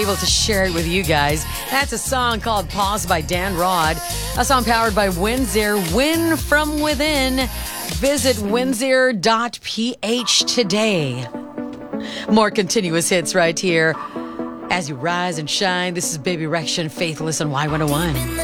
able to share it with you guys. That's a song called Pause by Dan Rod. A song powered by Windsor. Win from within. Visit windsor.ph today. More continuous hits right here. As you rise and shine, this is Baby Rection, Faithless on Y101.